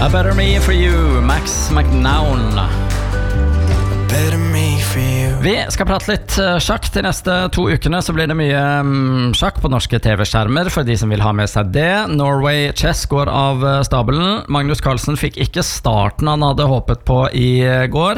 A Better Me For You, Max McNown. Better me for you. Vi skal prate litt sjakk. De neste 2 ukene så blir det mye sjakk på norske TV-skjermer for de som vil ha med seg det. Norway Chess går av stabelen. Magnus Carlsen fikk ikke starten han hadde håpet på i går.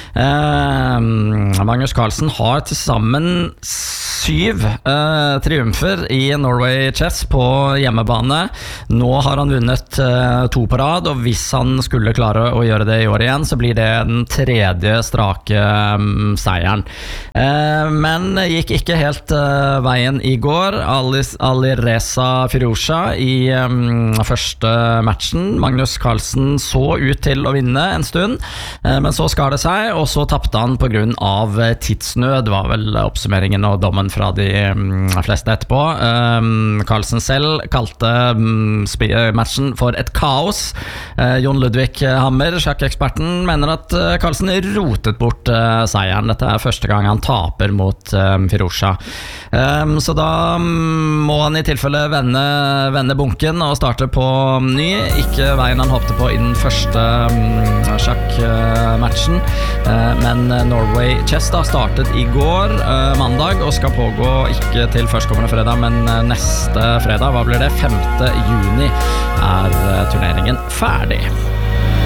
Magnus Carlsen har til sammen 7 triumfer i Norway Chess på hjemmebane. Nå har han vunnet 2 på rad, og hvis han skulle klare å gjøre det i år igjen, så blir det den 3. strake seieren. Men gikk ikke helt veien i går. Alireza Firouzja i første matchen. Magnus Carlsen så ut til å vinne en stund, men så skar det seg, og så tappte han på grunn av tidsnød, var vel oppsummeringen og dommen fra de fleste etterpå. Carlsen selv kalte matchen for et kaos. Jon Ludvig Hammer, sjakkeksperten, mener at Carlsen rotet bort seieren. Dette er første gang han taper mot Firouzja. Så da må han i tilfelle vende bunken og starte på ny. Ikke veien han håpte på i den første sjakkmatchen. Men Norway Chess da startet i går, mandag, og skal pågå ikke til førstkommende fredag, men neste fredag. Hva blir det? 5. juni er turneringen ferdig.